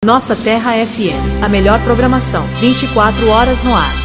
Nossa Terra FM, a melhor programação, 24 horas no ar.